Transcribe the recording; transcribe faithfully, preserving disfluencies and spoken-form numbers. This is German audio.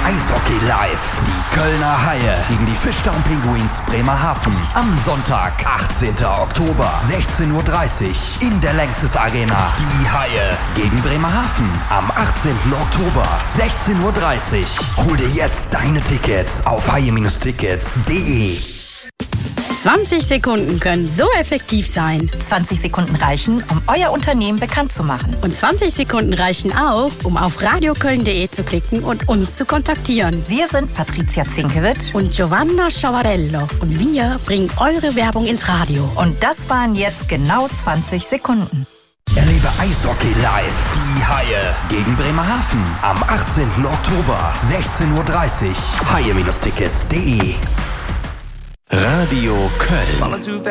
Eishockey live. Die Kölner Haie gegen die Fischtown Pinguins Bremerhaven. Am Sonntag, achtzehnten Oktober, sechzehn Uhr dreißig in der Lanxess Arena. Die Haie gegen Bremerhaven. Am achtzehnten Oktober, sechzehn Uhr dreißig. Hol dir jetzt deine Tickets auf haie Tickets punkt de. zwanzig Sekunden können so effektiv sein. zwanzig Sekunden reichen, um euer Unternehmen bekannt zu machen. Und zwanzig Sekunden reichen auch, um auf radioköln punkt de zu klicken und uns zu kontaktieren. Wir sind Patricia Zinkewitsch und Giovanna Sciavarello. Und wir bringen eure Werbung ins Radio. Und das waren jetzt genau zwanzig Sekunden. Erlebe Eishockey live. Die Haie gegen Bremerhaven. Am achtzehnten Oktober, sechzehn Uhr dreißig. haie Tickets punkt de. Radio Köln.